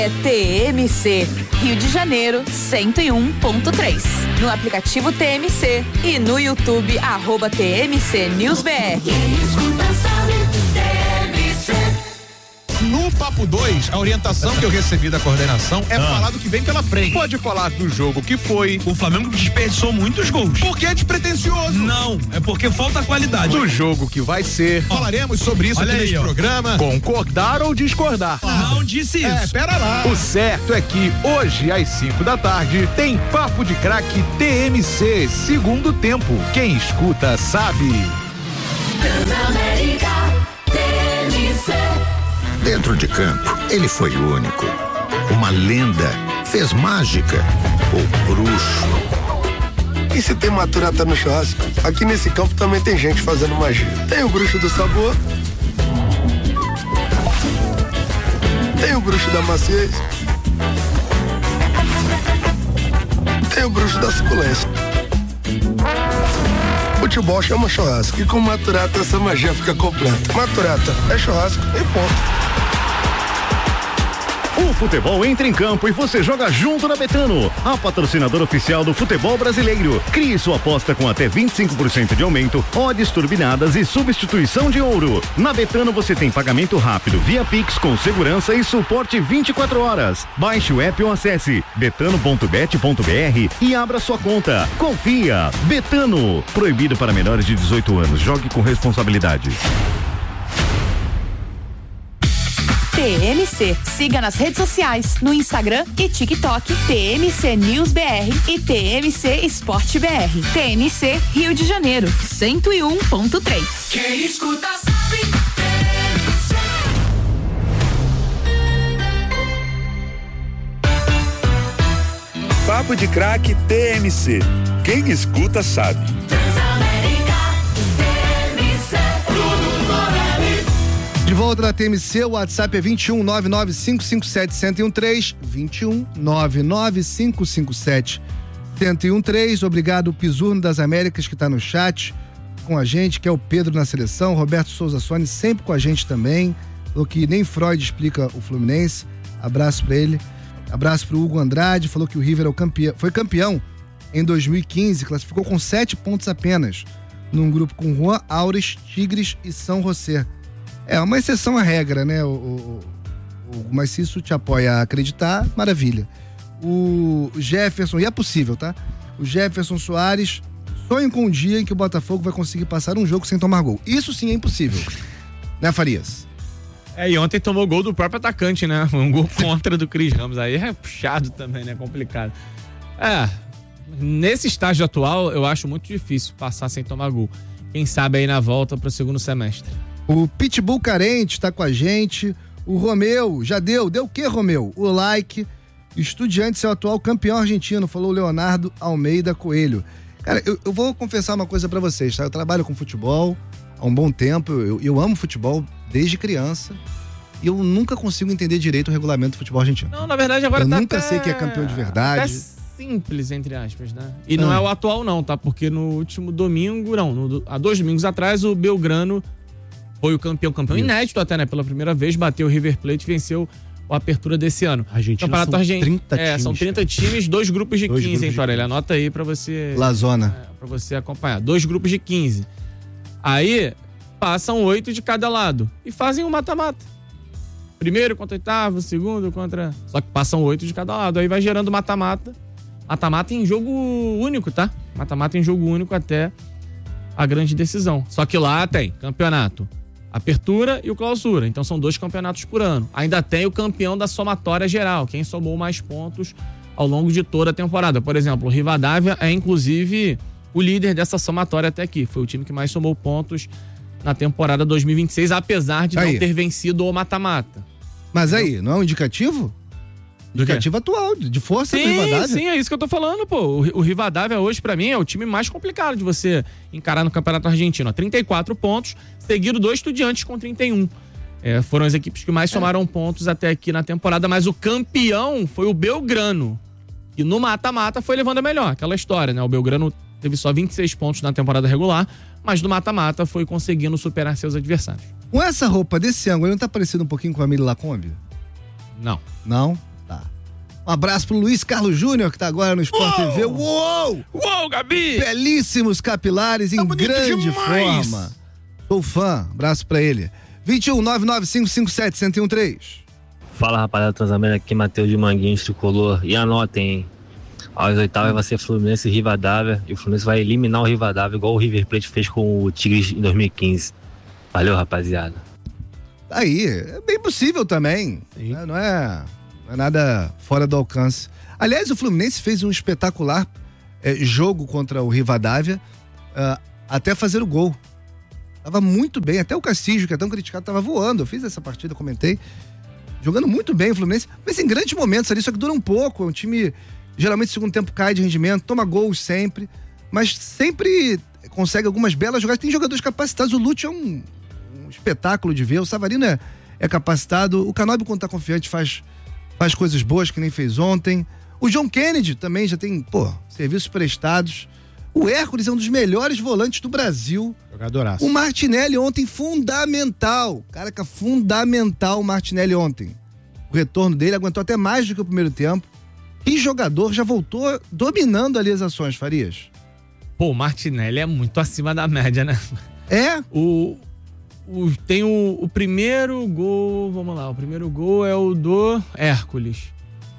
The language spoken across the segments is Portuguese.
É TMC, Rio de Janeiro, 101.3. No aplicativo TMC e no YouTube, @TMC News BR. No Papo 2, a orientação que eu recebi da coordenação é falar do que vem pela frente. Pode falar do jogo que foi. O Flamengo desperdiçou muitos gols. Porque é despretensioso. Não, é porque falta qualidade. Do jogo que vai ser. Falaremos sobre isso aqui nesse programa. Concordar ou discordar? Não disse isso. Pera lá. O certo é que hoje, às 5 da tarde, tem Papo de Craque TMC, segundo tempo. Quem escuta sabe. Transamérica TMC. Dentro de campo, ele foi único. Uma lenda, fez mágica, o bruxo. E se tem maturata no churrasco, aqui nesse campo também tem gente fazendo magia. Tem o bruxo do sabor, tem o bruxo da maciez, tem o bruxo da suculência. Futebol chama churrasco e com maturata essa magia fica completa. Maturata é churrasco e ponto. O futebol entra em campo e você joga junto na Betano, a patrocinadora oficial do futebol brasileiro. Crie sua aposta com até 25% de aumento, odds turbinadas e substituição de ouro. Na Betano você tem pagamento rápido via Pix com segurança e suporte 24 horas. Baixe o app ou acesse betano.bet.br e abra sua conta. Confia. Betano. Proibido para menores de 18 anos. Jogue com responsabilidade. TMC. Siga nas redes sociais, no Instagram e TikTok, TMC News BR e TMC Esporte BR. TMC Rio de Janeiro, 101.3. Quem escuta sabe. Papo de Craque TMC. Quem escuta sabe. De volta na TMC, o WhatsApp é 21 99557 1013, 21 99557 1013. Obrigado, Pisurno das Américas, que está no chat com a gente, que é o Pedro na seleção, Roberto Souza Sone sempre com a gente também, falou que nem Freud explica o Fluminense. Abraço para ele. Abraço pro Hugo Andrade, falou que o River foi campeão em 2015, classificou com 7 pontos apenas, num grupo com Juan, Aures, Tigres e São José. É uma exceção à regra, né? Mas se isso te apoia a acreditar, maravilha. O Jefferson, e é possível, tá? O Jefferson Soares sonha com um dia em que o Botafogo vai conseguir passar um jogo sem tomar gol. Isso sim é impossível. Né, Farias? E ontem tomou gol do próprio atacante, né? Um gol contra do Cris Ramos. Aí é puxado também, né? Complicado. Nesse estágio atual, eu acho muito difícil passar sem tomar gol. Quem sabe aí na volta pro segundo semestre. O Pitbull Carente tá com a gente. O Romeu, já deu o quê, Romeu? O like. Estudiantes é o atual campeão argentino, falou o Leonardo Almeida Coelho. Cara, eu vou confessar uma coisa pra vocês, tá? Eu trabalho com futebol há um bom tempo, eu amo futebol desde criança e eu nunca consigo entender direito o regulamento do futebol argentino. Não, na verdade agora eu tá nunca sei quem é campeão de verdade. Até simples, entre aspas, né? E não é o atual não, tá? Porque no último domingo, há 2 domingos atrás, o Belgrano foi o campeão inédito até, né? Pela primeira vez, bateu o River Plate e venceu a apertura desse ano. Argentina são 30 times. São 30 times, 2 grupos de 15, hein, Torelli? Anota aí pra você... Lazona. Pra você acompanhar. 2 grupos de 15. Aí, passam 8 de cada lado e fazem um mata-mata. Primeiro contra oitavo, segundo contra... Só que passam 8 de cada lado. Aí vai gerando mata-mata. Mata-mata em jogo único, tá? Mata-mata em jogo único até a grande decisão. Só que lá tem campeonato, apertura e o clausura. Então são 2 campeonatos por ano. Ainda tem o campeão da somatória geral, quem somou mais pontos ao longo de toda a temporada. Por exemplo, o Rivadavia é inclusive o líder dessa somatória até aqui. Foi o time que mais somou pontos na temporada 2026, apesar de não ter vencido o mata-mata. Mas aí, não é um indicativo? Indicativo atual, de força do Rivadavia. Sim, é isso que eu tô falando, pô. O Rivadavia hoje, pra mim, é o time mais complicado de você encarar no Campeonato Argentino. 34 pontos, seguido do Estudiantes com 31. Foram as equipes que mais somaram pontos até aqui na temporada, mas o campeão foi o Belgrano. E no mata-mata foi levando a melhor, aquela história, né? O Belgrano teve só 26 pontos na temporada regular, mas no mata-mata foi conseguindo superar seus adversários. Com essa roupa desse ângulo, não tá parecendo um pouquinho com a Mili Lacombe? Não. Não? Um abraço pro Luiz Carlos Júnior, que tá agora no Sport TV. Uou! Uou, Gabi! Belíssimos capilares em grande demais. forma. Sou fã, abraço pra ele. 21-99557-1013. Fala, rapaziada Transamérica, aqui Matheus de Manguinhos, tricolor. E anotem, hein? Às oitavas vai ser Fluminense e Rivadavia, e o Fluminense vai eliminar o Rivadavia, igual o River Plate fez com o Tigres em 2015. Valeu, rapaziada. Aí, é bem possível também. Né? Não é nada fora do alcance. Aliás, o Fluminense fez um espetacular jogo contra o Rivadavia, até fazer o gol. Tava muito bem, até o Castillo, que é tão criticado, tava voando. Eu fiz essa partida, comentei. Jogando muito bem o Fluminense, mas em grandes momentos ali, só que dura um pouco. É um time, geralmente, no segundo tempo cai de rendimento, toma gols sempre, mas sempre consegue algumas belas jogadas. Tem jogadores capacitados, o Lúcio é um espetáculo de ver, o Savarino é capacitado, o Canóbio, quando tá confiante, faz coisas boas, que nem fez ontem. O John Kennedy também já tem, serviços prestados. O Hércules é um dos melhores volantes do Brasil. Jogadoraço. O Martinelli ontem, fundamental. Caraca, fundamental o Martinelli ontem. O retorno dele aguentou até mais do que o primeiro tempo. E jogador já voltou dominando ali as ações, Farias. Pô, o Martinelli é muito acima da média, né? É? Tem o primeiro gol, vamos lá, o primeiro gol é o do Hércules.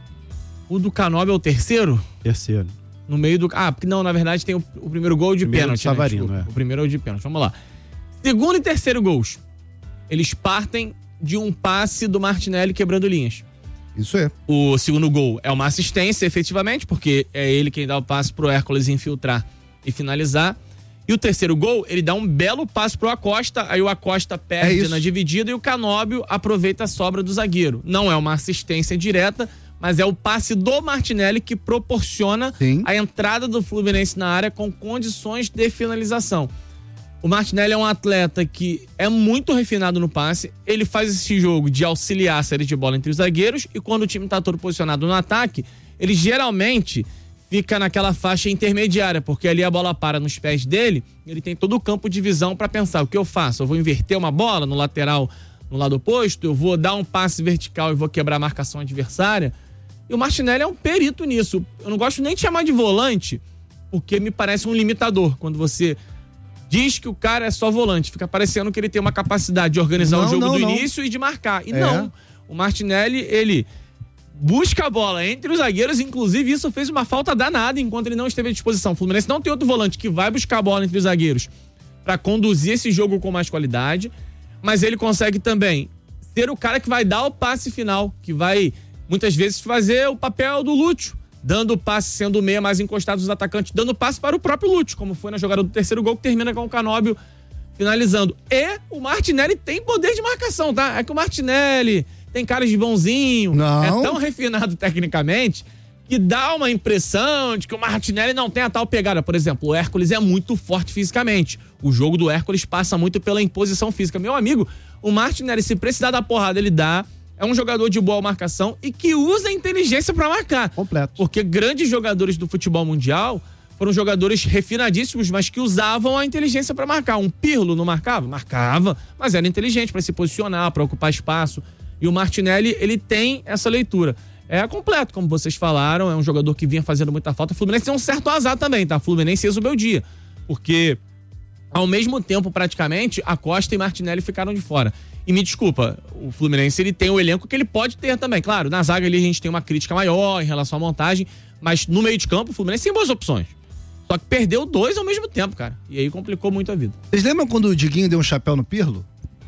O do Canóbio é o terceiro? Terceiro. No meio do... porque não, na verdade tem o primeiro gol de pênalti, Savarino, né? O primeiro é o de pênalti, vamos lá. Segundo e terceiro gols, eles partem de um passe do Martinelli quebrando linhas. Isso é. O segundo gol é uma assistência, efetivamente, porque é ele quem dá o passe pro Hércules infiltrar e finalizar. E o terceiro gol, ele dá um belo passe pro Acosta, aí o Acosta perde na dividida e o Canóbio aproveita a sobra do zagueiro. Não é uma assistência direta, mas é o passe do Martinelli que proporciona a entrada do Fluminense na área com condições de finalização. O Martinelli é um atleta que é muito refinado no passe, ele faz esse jogo de auxiliar a saída de bola entre os zagueiros, e quando o time tá todo posicionado no ataque, ele geralmente fica naquela faixa intermediária, porque ali a bola para nos pés dele, ele tem todo o campo de visão para pensar, o que eu faço? Eu vou inverter uma bola no lateral, no lado oposto, eu vou dar um passe vertical e vou quebrar a marcação adversária. E o Martinelli é um perito nisso. Eu não gosto nem de chamar de volante, porque me parece um limitador. Quando você diz que o cara é só volante, fica parecendo que ele tem uma capacidade de organizar o jogo do início e de marcar. E não. O Martinelli, ele busca a bola entre os zagueiros, inclusive isso fez uma falta danada enquanto ele não esteve à disposição. O Fluminense não tem outro volante que vai buscar a bola entre os zagueiros para conduzir esse jogo com mais qualidade, mas ele consegue também ser o cara que vai dar o passe final, que vai muitas vezes fazer o papel do Lúcio, dando o passe, sendo o meia mais encostado dos atacantes, dando passe para o próprio Lúcio, como foi na jogada do terceiro gol, que termina com o Canóbio finalizando. E o Martinelli tem poder de marcação, tá? É que o Martinelli tem cara de bonzinho, é tão refinado tecnicamente, que dá uma impressão de que o Martinelli não tem a tal pegada. Por exemplo, o Hércules é muito forte fisicamente. O jogo do Hércules passa muito pela imposição física. Meu amigo, o Martinelli, se precisar dar porrada, ele dá. É um jogador de boa marcação e que usa a inteligência pra marcar. Completo. Porque grandes jogadores do futebol mundial foram jogadores refinadíssimos, mas que usavam a inteligência pra marcar. Um Pirlo não marcava? Marcava, mas era inteligente pra se posicionar, pra ocupar espaço. E o Martinelli, ele tem essa leitura. É completo, como vocês falaram, é um jogador que vinha fazendo muita falta. O Fluminense tem um certo azar também, tá? O Fluminense exubeu o dia, porque ao mesmo tempo, praticamente, Acosta e Martinelli ficaram de fora. E me desculpa, o Fluminense, ele tem o elenco que ele pode ter também. Claro, na zaga ali a gente tem uma crítica maior em relação à montagem, mas no meio de campo o Fluminense tem boas opções. Só que perdeu 2 ao mesmo tempo, cara. E aí complicou muito a vida. Vocês lembram quando o Diguinho deu um chapéu no Pirlo?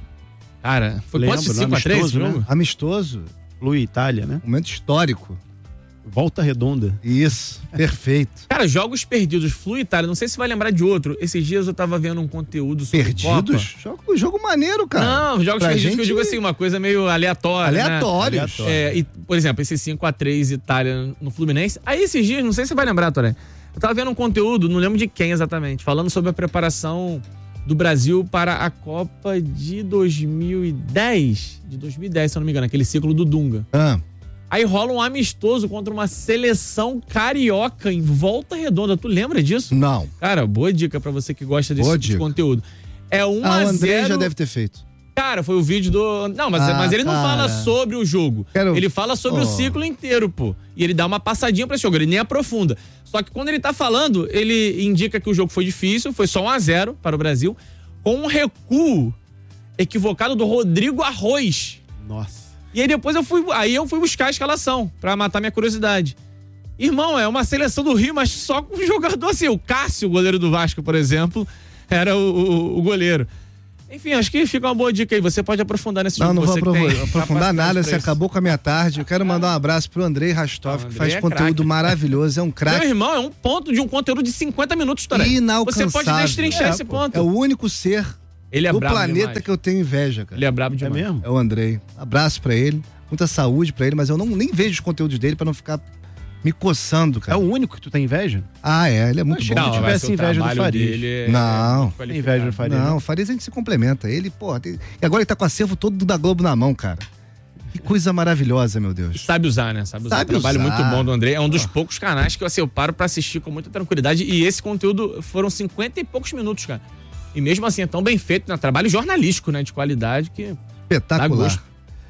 Cara, foi quase 5-3 o jogo? Né? Amistoso. Flu Itália, né? Momento histórico. Volta Redonda. Isso, perfeito. Cara, jogos perdidos, Flu Itália, não sei se vai lembrar de outro. Esses dias eu tava vendo um conteúdo sobre perdidos? Copa. Jogo maneiro, cara. Não, jogos perdidos que eu digo assim, uma coisa meio aleatória. Aleatórios. Né? E, por exemplo, esse 5-3 Itália no Fluminense. Aí esses dias, não sei se você vai lembrar, Toré. Eu tava vendo um conteúdo, não lembro de quem exatamente, falando sobre a preparação do Brasil para a Copa de 2010. De 2010, se eu não me engano, aquele ciclo do Dunga. Aí rola um amistoso contra uma seleção carioca em Volta Redonda. Tu lembra disso? Não. Cara, boa dica pra você que gosta desse tipo de conteúdo. É 1-0. O André já deve ter feito. Cara, foi o vídeo do... Não, mas ele não fala sobre o jogo. Ele fala sobre o ciclo inteiro, pô. E ele dá uma passadinha pra esse jogo, ele nem aprofunda. Só que quando ele tá falando, ele indica que o jogo foi difícil, foi só 1-0 para o Brasil, com um recuo equivocado do Rodrigo Arroz. Nossa. E aí depois eu fui buscar a escalação, pra matar minha curiosidade. Irmão, é uma seleção do Rio, mas só com um jogador assim. O Cássio, o goleiro do Vasco, por exemplo, era o goleiro. Enfim, acho que fica uma boa dica aí. Você pode aprofundar nesse jogo. Não vou aprofundar nada. Você acabou com a minha tarde. Eu quero mandar um abraço pro Andrei Rastov, que faz conteúdo maravilhoso. É um craque. Meu irmão, é um ponto de um conteúdo de 50 minutos, Toré. Inalcançável. Você pode destrinchar esse ponto. É o único ser do planeta demais. que eu tenho inveja, cara. Ele é brabo demais. É mesmo? É o Andrei. Abraço pra ele. Muita saúde pra ele, mas eu nem vejo os conteúdos dele pra não ficar me coçando, cara. É o único que tu tem inveja? Ele é muito bom. Se eu tivesse inveja do Farias. Não. Inveja do Farias. Não, o Farias a gente se complementa. Ele, e agora ele tá com o acervo todo da Globo na mão, cara. Que coisa maravilhosa, meu Deus. Sabe usar, né? Sabe usar. Trabalho muito bom do André. É um dos poucos canais que eu paro pra assistir com muita tranquilidade. E esse conteúdo foram 50 e poucos minutos, cara. E mesmo assim é tão bem feito, né? Trabalho jornalístico, né? De qualidade que... Espetacular. Dá gosto.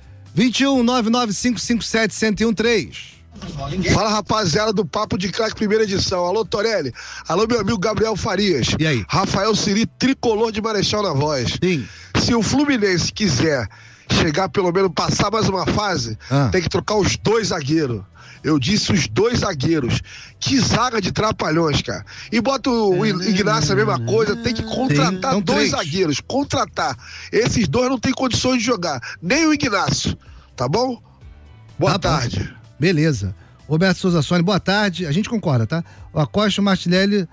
21-99557-1013. Fala, rapaziada do Papo de Craque, primeira edição. Alô, Torelli. Alô, meu amigo Gabriel Farias. E aí? Rafael Siri, tricolor de Marechal na voz. Sim. Se o Fluminense quiser chegar, pelo menos, passar mais uma fase, tem que trocar os 2 zagueiros. Eu disse os 2 zagueiros. Que zaga de trapalhões, cara. E bota o Ignacio a mesma coisa. Tem que contratar 2 zagueiros. Contratar. Esses 2 não tem condições de jogar. Nem o Ignacio. Tá bom? Boa tarde. Beleza. Roberto Souza Sônia, boa tarde. A gente concorda, tá? O Acosta e o Martinelli,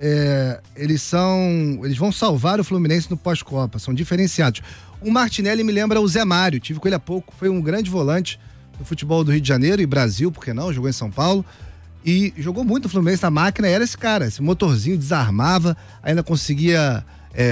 eles vão salvar o Fluminense no pós-Copa. São diferenciados. O Martinelli me lembra o Zé Mário. Tive com ele há pouco. Foi um grande volante do futebol do Rio de Janeiro e Brasil, por que não? Jogou em São Paulo. E jogou muito no Fluminense. Na máquina era esse cara. Esse motorzinho desarmava, ainda conseguia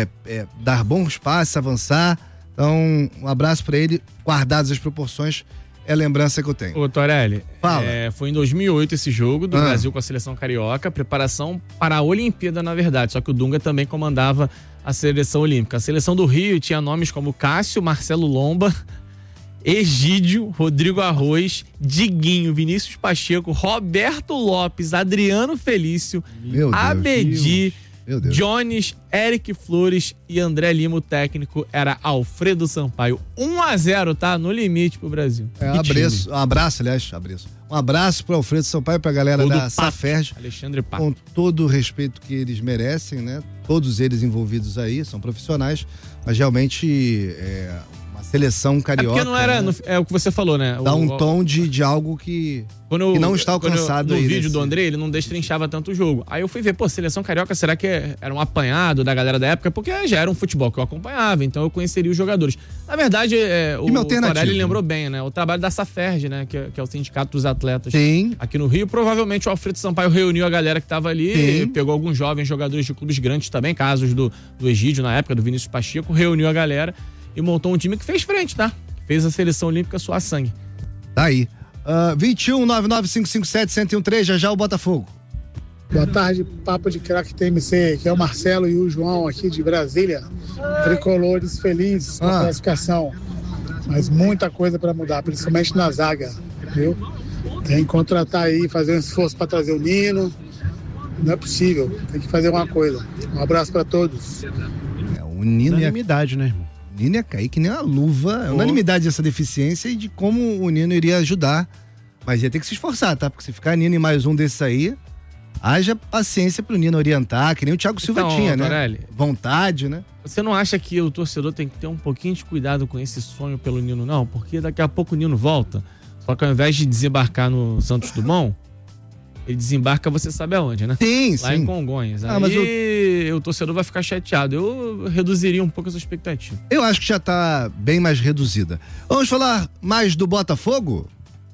dar bons passes, avançar. Então, um abraço pra ele. Guardadas as proporções, é a lembrança que eu tenho. Ô, Torelli, fala. Foi em 2008 esse jogo do Brasil com a seleção carioca, preparação para a Olimpíada, na verdade, só que o Dunga também comandava a seleção olímpica. A seleção do Rio tinha nomes como Cássio, Marcelo Lomba, Egídio, Rodrigo Arroz, Diguinho, Vinícius Pacheco, Roberto Lopes, Adriano Felício, Abedi, Jones, Eric Flores e André Lima. O técnico era Alfredo Sampaio. 1-0, tá? No limite pro Brasil. Um abraço, aliás. Um abraço pro Alfredo Sampaio, pra galera da Saferj. Alexandre Pato. Com todo o respeito que eles merecem, né? Todos eles envolvidos aí, são profissionais, mas realmente uma seleção carioca. Porque não era, né? É o que você falou, né? Dá um tom de algo que não está alcançado aí. No vídeo do André, ele não destrinchava tanto o jogo. Aí eu fui ver, seleção carioca, será que era um apanhado da galera da época? Porque já era um futebol que eu acompanhava, então eu conheceria os jogadores. Na verdade, o Torelli lembrou bem, né? O trabalho da Saferj, né? Que é o sindicato dos atletas aqui no Rio. Provavelmente o Alfredo Sampaio reuniu a galera que tava ali, pegou alguns jovens jogadores de clubes grandes também, casos do Egídio na época, do Vinícius Pacheco, reuniu a galera e montou um time que fez frente, tá? Fez a seleção olímpica suar sangue. Tá aí. 21-99557-1013, já o Botafogo. Boa tarde, Papo de Craque TMC, que é o Marcelo e o João aqui de Brasília. Tricolores felizes com a classificação, mas muita coisa para mudar, principalmente na zaga, viu? Tem que contratar aí, fazer um esforço para trazer o Nino. Não é possível, tem que fazer uma coisa. Um abraço para todos. O Nino unanimidade, né, irmão? O Nino ia cair que nem uma luva. É unanimidade dessa deficiência e de como o Nino iria ajudar. Mas ia ter que se esforçar, tá? Porque se ficar Nino e mais um desses aí, haja paciência pro Nino orientar, que nem o Thiago Silva tinha, né? Torelli, vontade, né? Você não acha que o torcedor tem que ter um pouquinho de cuidado com esse sonho pelo Nino, não? Porque daqui a pouco o Nino volta. Só que ao invés de desembarcar no Santos Dumont, ele desembarca, você sabe aonde, né? Sim, Lá em Congonhas. Aí o torcedor vai ficar chateado. Eu reduziria um pouco essa expectativa. Eu acho que já tá bem mais reduzida. Vamos falar mais do Botafogo?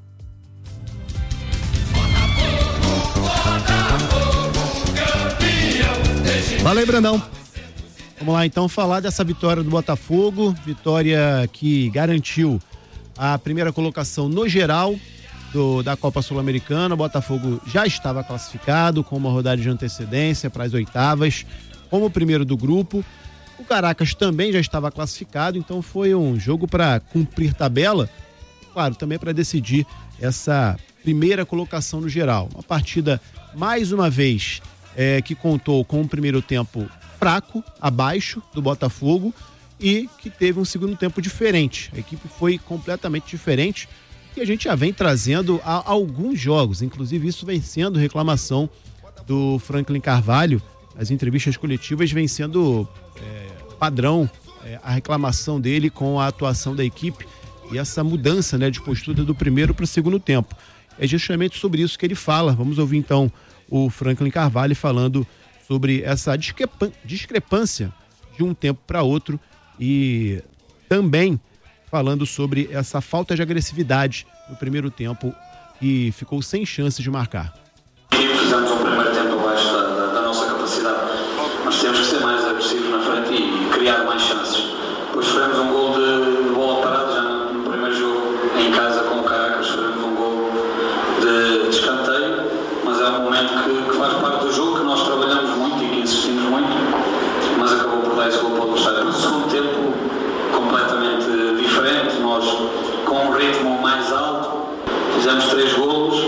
Fala aí, Brandão. Vamos lá, então, falar dessa vitória do Botafogo. Vitória que garantiu a primeira colocação no geral da Copa Sul-Americana. O Botafogo já estava classificado com uma rodada de antecedência para as oitavas, como o primeiro do grupo. O Caracas também já estava classificado, então foi um jogo para cumprir tabela, claro, também para decidir essa primeira colocação no geral. Uma partida, mais uma vez, que contou com um primeiro tempo fraco, abaixo do Botafogo, e que teve um segundo tempo diferente. A equipe foi completamente diferente, que a gente já vem trazendo há alguns jogos, inclusive isso vem sendo reclamação do Franklin Carvalho. As entrevistas coletivas vem sendo padrão a reclamação dele com a atuação da equipe e essa mudança, né, de postura do primeiro para o segundo tempo. É justamente sobre isso que ele fala. Vamos ouvir então o Franklin Carvalho falando sobre essa discrepância de um tempo para outro e também falando sobre essa falta de agressividade no primeiro tempo e ficou sem chances de marcar. Fizemos um primeiro tempo abaixo da nossa capacidade. Nós temos que ser mais agressivos na frente e criar mais chances. Depois sofremos um gol de bola parada já no primeiro jogo em casa com o Caracas, sofremos um gol de escanteio, mas é um momento que faz parte do jogo, que nós trabalhamos muito e que insistimos muito, mas acabou por dar esse gol para o adversário. No segundo tempo, completamente diferente, nós com um ritmo mais alto, fizemos 3 golos,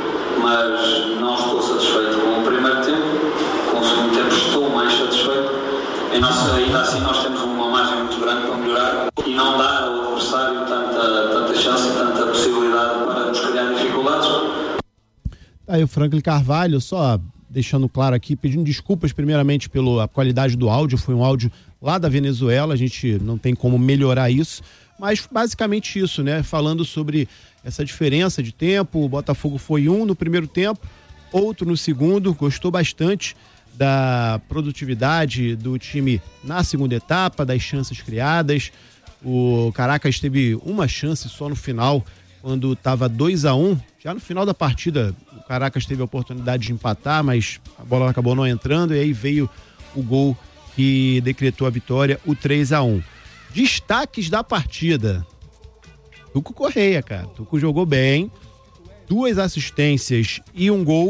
mas não estou satisfeito com o primeiro tempo. Com o segundo tempo estou mais satisfeito. Ainda assim nós temos uma margem muito grande para melhorar e não dar ao adversário tanta chance e tanta possibilidade para nos criar dificuldades. Aí o Franklin Carvalho, só deixando claro aqui, pedindo desculpas primeiramente pela qualidade do áudio, foi um áudio lá da Venezuela, a gente não tem como melhorar isso, mas basicamente isso, né? Falando sobre essa diferença de tempo, o Botafogo foi um no primeiro tempo, outro no segundo, gostou bastante da produtividade do time na segunda etapa, das chances criadas. O Caracas teve uma chance só no final, quando estava 2-1, já no final da partida o Caracas teve a oportunidade de empatar, mas a bola acabou não entrando e aí veio o gol que decretou a vitória, o 3-1. Destaques da partida: Tuco Correia, cara. Tuco jogou bem, 2 assistências e um gol.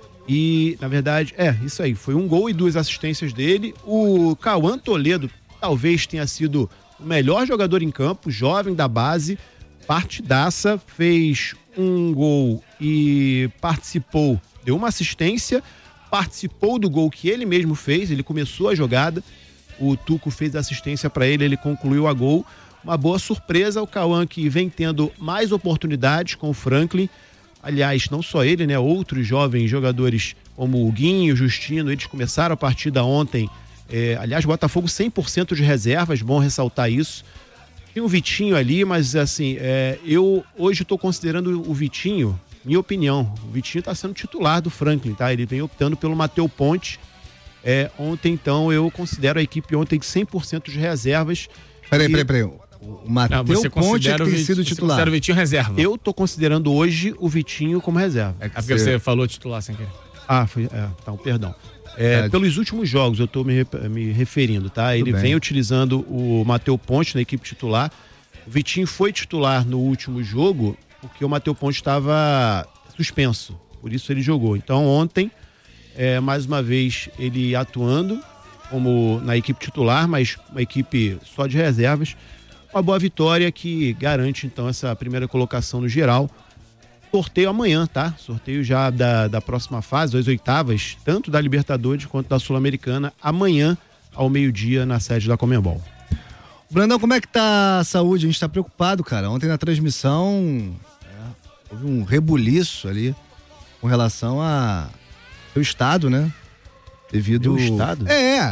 E, na verdade, isso aí, foi um gol e 2 assistências dele. O Cauã Toledo talvez tenha sido o melhor jogador em campo, jovem da base, partidaça, fez um gol e participou, deu uma assistência, participou do gol que ele mesmo fez, ele começou a jogada, o Tuco fez a assistência para ele, ele concluiu a gol. Uma boa surpresa, o Cauã, que vem tendo mais oportunidades com o Franklin. Aliás, não só ele, né? Outros jovens jogadores como o Guinho, o Justino, eles começaram a partida ontem. Aliás, Botafogo 100% de reservas, bom ressaltar isso. Tinha o Vitinho ali, mas assim, eu hoje estou considerando o Vitinho, minha opinião, o Vitinho está sendo titular do Franklin, tá? Ele vem optando pelo Matheus Ponte. Ontem, então, eu considero a equipe ontem 100% de reservas. Peraí. O Matheus Ponte é que tem sido titular. Você considera o Vitinho reserva? Eu tô considerando hoje o Vitinho como reserva. Porque você falou titular sem querer. Então, perdão. Pelos últimos jogos eu tô me referindo, tá? Ele vem utilizando o Matheus Ponte na equipe titular. O Vitinho foi titular no último jogo porque o Matheus Ponte estava suspenso. Por isso ele jogou. Então ontem, mais uma vez, ele atuando como na equipe titular, mas uma equipe só de reservas. Uma boa vitória que garante, então, essa primeira colocação no geral. Sorteio amanhã, tá? Sorteio já da próxima fase, as oitavas, tanto da Libertadores quanto da Sul-Americana, amanhã, ao meio-dia, na sede da Conmebol. Brandão, como é que tá a saúde? A gente tá preocupado, cara. Ontem na transmissão, houve um rebuliço ali com relação a seu estado, né? Devido... Meu estado?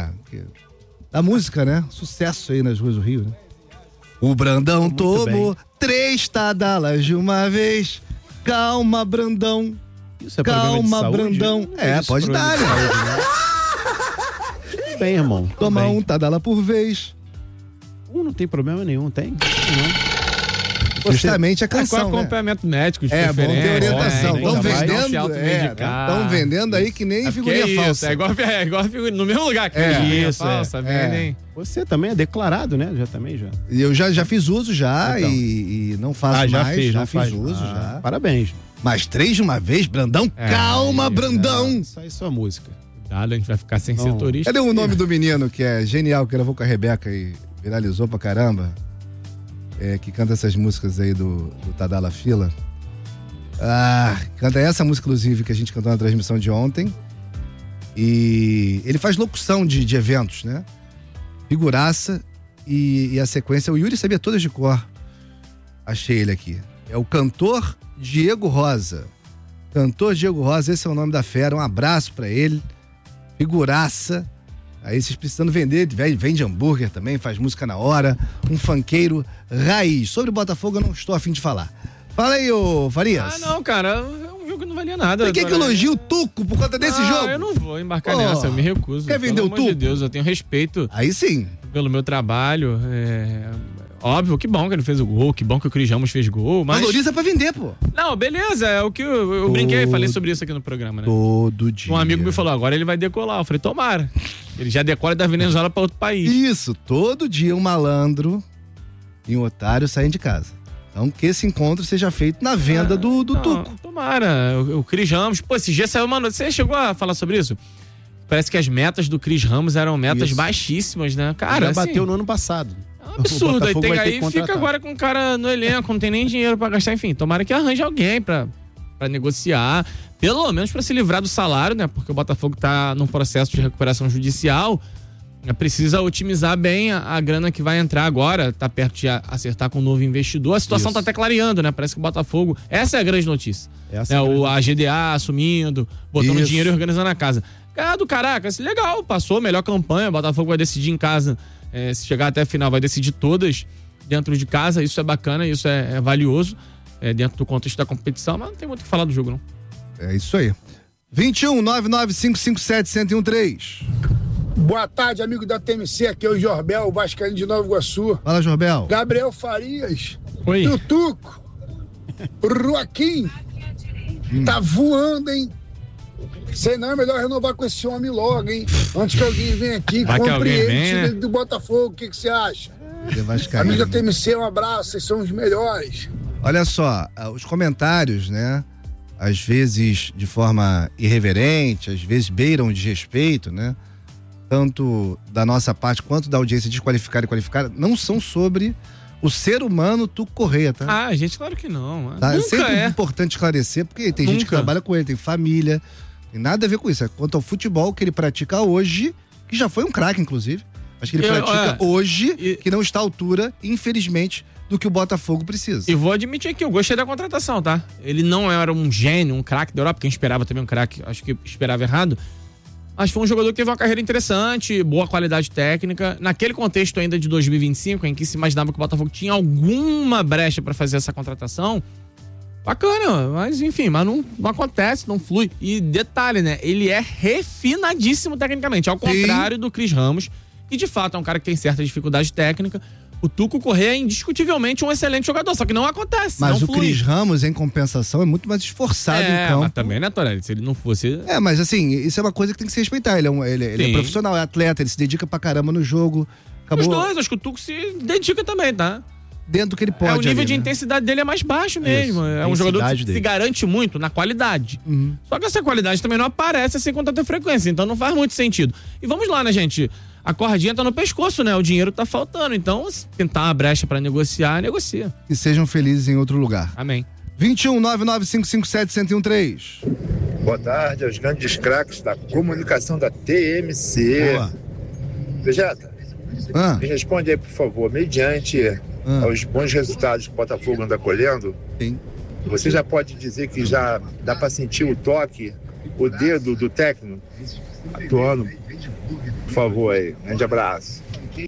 Da música, né? Sucesso aí nas ruas do Rio, né? O Brandão tomou 3 tadalas de uma vez. Calma, Brandão. Isso é calma, Brandão. Pode dar, né? Bem, irmão. Toma um tadala por vez. Não tem problema nenhum, tem? Não. Justamente a canção, com acompanhamento médico de bom ter orientação. Estão vendendo, estão vendendo aí que nem figurinha falsa. É igual no mesmo lugar que figurinha falsa, vendem. Você também é declarado, né? E eu já fiz uso já, então. e não faço mais. Já fiz uso. Parabéns. Mas 3 de uma vez, Brandão? Calma, Brandão! Sai sua música. Cuidado, a gente vai ficar sem setorista. Cadê o nome do menino que é genial, que gravou com a Rebeca e viralizou pra caramba? Que canta essas músicas aí do Tadala Fila. Canta essa música, inclusive, que a gente cantou na transmissão de ontem. E ele faz locução de eventos, né? Figuraça. E a sequência, o Yuri sabia todas de cor. Achei ele aqui. É o cantor Diego Rosa. Cantor Diego Rosa, esse é o nome da fera. Um abraço pra ele. Figuraça. Aí vocês precisando vender, vende hambúrguer também, faz música na hora. Um funkeiro raiz. Sobre o Botafogo eu não estou a fim de falar. Fala aí, ô Farias. Não, cara, é um jogo que não valia nada. Por que elogia o Tuco por conta desse jogo? Eu não vou embarcar nessa, eu me recuso. Quer vender o Tuco? Pelo amor de Deus, eu tenho respeito. Aí sim. Pelo meu trabalho. Óbvio, que bom que ele fez o gol, que bom que o Cris Ramos fez gol, mas... Valoriza pra vender, pô. Não, beleza, é o que eu brinquei, falei sobre isso aqui no programa, né? Todo dia. Um amigo me falou, agora ele vai decolar. Eu falei, tomara. Ele já decola da Venezuela pra outro país. Isso, todo dia um malandro e um otário saem de casa. Então que esse encontro seja feito na venda do Tuco. Tomara, o Cris Ramos, pô, esse dia saiu uma notícia, você chegou a falar sobre isso? Parece que as metas do Cris Ramos eram metas baixíssimas, né? Cara, já bateu no ano passado. É um absurdo, aí fica agora com o cara no elenco, não tem nem dinheiro pra gastar, enfim, tomara que arranje alguém pra negociar, pelo menos pra se livrar do salário, né? Porque o Botafogo tá num processo de recuperação judicial, precisa otimizar bem a grana que vai entrar agora, tá perto de acertar com um novo investidor, a situação tá até clareando, né? Parece que o Botafogo, essa é a grande notícia. A GDA assumindo, botando dinheiro e organizando a casa. Do Caracas, legal, passou, melhor campanha, o Botafogo vai decidir em casa, se chegar até a final, vai decidir todas dentro de casa, isso é bacana, isso é valioso, dentro do contexto da competição, mas não tem muito o que falar do jogo, não. É isso aí. 21-99557-1013. Boa tarde, amigo da TMC, aqui é o Jorbel, o vascaíno de Nova Iguaçu. Fala, Jorbel. Gabriel Farias. Oi. O Tuco. O Joaquim. Tá voando, hein? Sei não, é melhor renovar com esse homem logo, hein? Antes que alguém venha aqui e compre ele, do Botafogo, o que você acha? Amigo da TMC, um abraço, vocês são os melhores. Olha só, os comentários, né? Às vezes de forma irreverente, às vezes beiram de respeito, né? Tanto da nossa parte quanto da audiência desqualificada e qualificada, não são sobre o ser humano Tuco Correia, tá? Gente, claro que não. Tá? Nunca sempre importante esclarecer, porque tem gente que trabalha com ele, tem família, tem nada a ver com isso. É quanto ao futebol que ele pratica hoje, que já foi um craque, inclusive, mas que ele pratica hoje, que não está à altura, infelizmente, do que o Botafogo precisa. E vou admitir aqui, eu gostei da contratação, tá? Ele não era um gênio, um craque da Europa, quem esperava também um craque, acho que esperava errado. Mas foi um jogador que teve uma carreira interessante, boa qualidade técnica. Naquele contexto ainda de 2025, em que se imaginava que o Botafogo tinha alguma brecha para fazer essa contratação, bacana, mas enfim, mas não acontece, não flui. E detalhe, né? Ele é refinadíssimo tecnicamente, ao contrário do Cris Ramos, que de fato é um cara que tem certa dificuldade técnica. O Tuco Correia é indiscutivelmente um excelente jogador, só que não acontece, mas não o Cris Ramos, em compensação, é muito mais esforçado em campo. Mas também, né, Torelli? Se ele não fosse... mas assim, isso é uma coisa que tem que se respeitar. Ele é profissional, é atleta, ele se dedica pra caramba no jogo. Os dois, acho que o Tuco se dedica também, tá? Dentro do que ele pode. O nível de intensidade dele é mais baixo mesmo. É um jogador que se garante muito na qualidade. Só que essa qualidade também não aparece assim com tanta frequência, então não faz muito sentido. E vamos lá, né, gente? A cordinha tá no pescoço, né? O dinheiro tá faltando. Então, se tentar uma brecha pra negociar, negocia. E sejam felizes em outro lugar. Amém. 21-99557-1013. Boa tarde aos grandes craques da comunicação da TMC. Boa. Vegeta, me responde aí, por favor. Mediante aos bons resultados que o Botafogo anda colhendo, você já pode dizer que já dá pra sentir o toque, o dedo do técnico atuando? Por favor aí, grande abraço.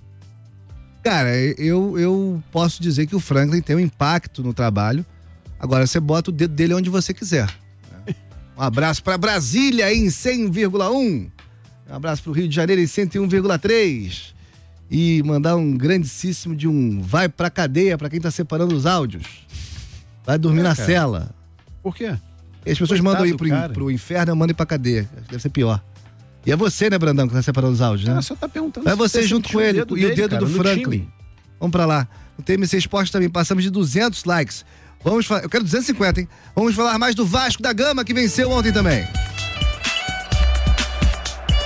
Cara, eu posso dizer que o Franklin tem um impacto no trabalho. Agora você bota o dedo dele onde você quiser. Um abraço pra Brasília em 100,1. Um abraço pro Rio de Janeiro em 101,3. E mandar um grandíssimo de um vai pra cadeia pra quem tá separando os áudios. Vai dormir na cela. Por quê? E as pessoas mandam ir pro inferno, eu mando ir pra cadeia. Deve ser pior. E é você, né, Brandão, que tá separando os áudios, né? Você tá perguntando. É você junto com ele e o dedo do Franklin. Time. Vamos pra lá. No TMC Esporte também passamos de 200 likes. Vamos falar, eu quero 250, hein? Vamos falar mais do Vasco da Gama, que venceu ontem também.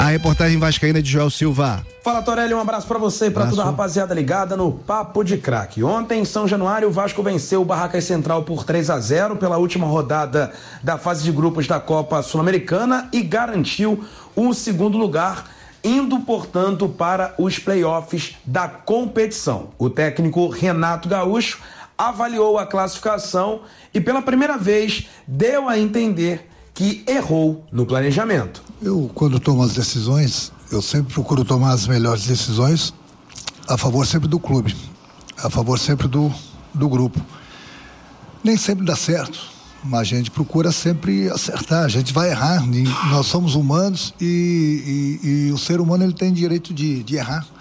A reportagem vascaína de Joel Silva. Fala, Torelli, um abraço pra você e pra toda a rapaziada ligada no Papo de Craque. Ontem, em São Januário, o Vasco venceu o Barracas Central por 3-0 pela última rodada da fase de grupos da Copa Sul-Americana e garantiu o segundo lugar, indo, portanto, para os playoffs da competição. O técnico Renato Gaúcho avaliou a classificação e, pela primeira vez, deu a entender que errou no planejamento. Eu, quando tomo as decisões, eu sempre procuro tomar as melhores decisões a favor sempre do clube, a favor sempre do grupo. Nem sempre dá certo, mas a gente procura sempre acertar, a gente vai errar, nós somos humanos e o ser humano ele tem direito de errar.